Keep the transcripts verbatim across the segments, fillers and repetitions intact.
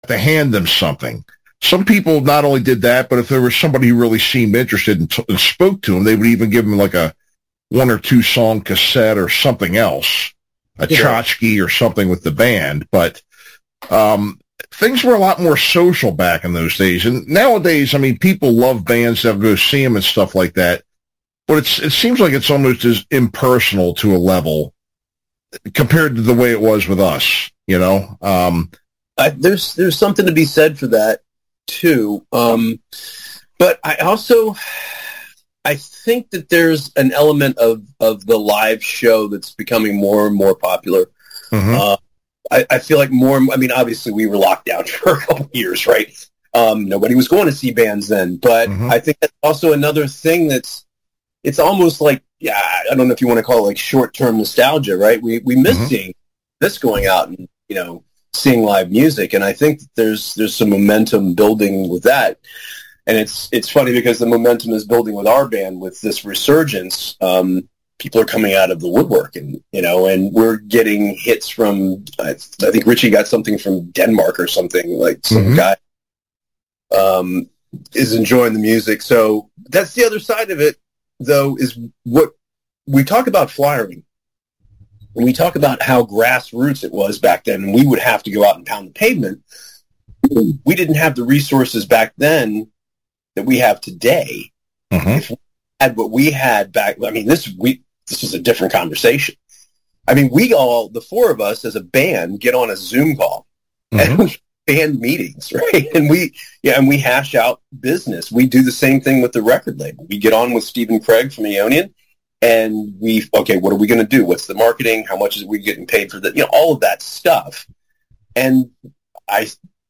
to hand them something. Some people not only did that, but if there was somebody who really seemed interested and, t- and spoke to them, they would even give them like a one or two song cassette or something else, a yeah. tchotchke or something with the band. But um, things were a lot more social back in those days. And nowadays, I mean, people love bands. They'll go see them and stuff like that. But it's, it seems like it's almost as impersonal to a level compared to the way it was with us, you know? Um, I, there's there's something to be said for that, too. Um, but I also, I think that there's an element of, of the live show that's becoming more and more popular. Mm-hmm. Uh, I, I feel like more, I mean, obviously we were locked down for a couple of years, right? Um, nobody was going to see bands then. But mm-hmm. I think that's also another thing that's, it's almost like, yeah, I don't know if you want to call it like short-term nostalgia, right? We we miss mm-hmm. seeing this going out and, you know, seeing live music. And I think that there's there's some momentum building with that. And it's it's funny because the momentum is building with our band with this resurgence. Um, people are coming out of the woodwork, and you know, and we're getting hits from. I, I think Richie got something from Denmark or something, like some mm-hmm. guy um, is enjoying the music. So that's the other side of it, though, is what we talk about flyering. When we talk about how grassroots it was back then, and we would have to go out and pound the pavement, we didn't have the resources back then that we have today. Mm-hmm. If we had what we had back, I mean, this we this is a different conversation. I mean, we all, the four of us as a band, get on a Zoom call mm-hmm. and we band meetings, right? And we, yeah, and we hash out business. We do the same thing with the record label. We get on with Stephen Craig from Aeonian, and we, okay, what are we going to do? What's the marketing? How much is we getting paid for that? You know, all of that stuff. And I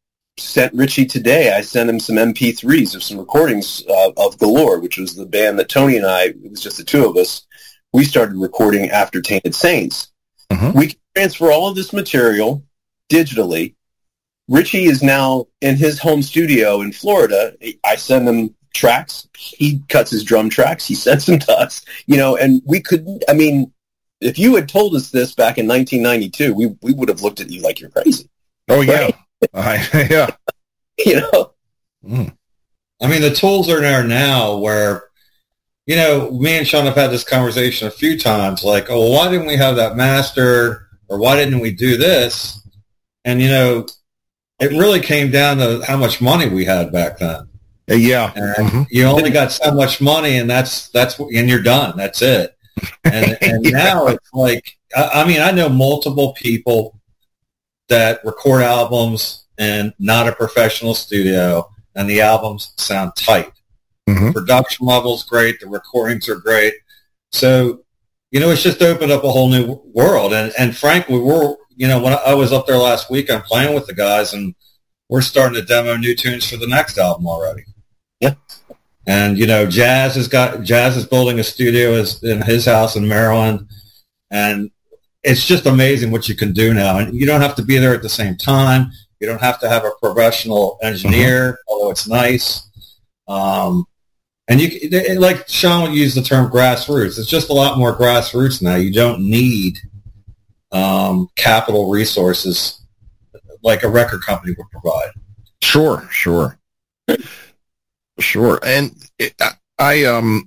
sent Richie today, I sent him some M P threes of some recordings uh, of Galore, which was the band that Tony and I, it was just the two of us, we started recording after Tainted Saints. Mm-hmm. We can transfer all of this material digitally. Richie is now in his home studio in Florida. I send him tracks. He cuts his drum tracks. He sends them to us, you know, and we couldn't, I mean, if you had told us this back in nineteen ninety-two, we, we would have looked at you like you're crazy. Oh, yeah. Right? uh, yeah. You know? Mm. I mean, the tools are there now where, you know, me and Sean have had this conversation a few times, like, oh, why didn't we have that mastered, or why didn't we do this? And, you know, it really came down to how much money we had back then. Uh, yeah. And mm-hmm. you only got so much money, and that's, that's, and you're done. That's it. And, and yeah. now it's like, I, I mean, I know multiple people that record albums in not a professional studio, and the albums sound tight. Mm-hmm. Production level's great. The recordings are great. So, you know, it's just opened up a whole new world. And, and frankly, we're, you know, when I was up there last week, I'm playing with the guys, and we're starting to demo new tunes for the next album already. Yeah. And, you know, Jazz has got, Jazz is building a studio in his house in Maryland. And it's just amazing what you can do now. And you don't have to be there at the same time. You don't have to have a professional engineer, mm-hmm. although it's nice. Um, and you, it, like Sean would use the term grassroots. It's just a lot more grassroots now. You don't need um, capital resources like a record company would provide. Sure, sure. Sure. And it, I, I, um,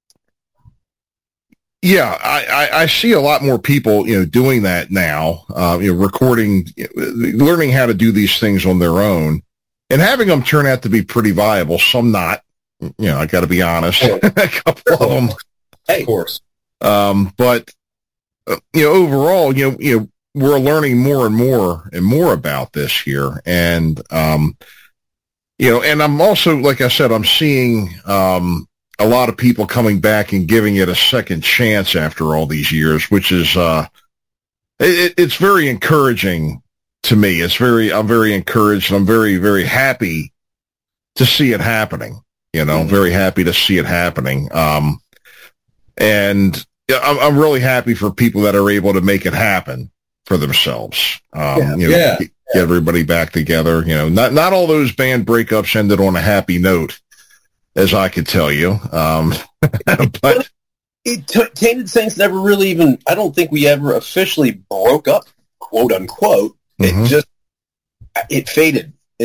yeah, I, I, I see a lot more people, you know, doing that now, uh, you know, recording, learning how to do these things on their own and having them turn out to be pretty viable. Some not, you know, I got to be honest, a couple of them. Hey, of course. Um, but, uh, you know, overall, you know, you know, we're learning more and more and more about this here. And, um, you know, and I'm also, like I said, I'm seeing, um, a lot of people coming back and giving it a second chance after all these years, which is, uh, it, it's very encouraging to me. It's very, I'm very encouraged. And I'm very, very happy to see it happening. You know, mm-hmm. very happy to see it happening. Um, and I'm, I'm really happy for people that are able to make it happen for themselves. Um, yeah. you know, yeah. get, get everybody back together. You know, not, not all those band breakups ended on a happy note, as I could tell you. Um, but it, t- Tainted Saints never really even, I don't think we ever officially broke up, quote unquote. Mm-hmm. It just, it faded.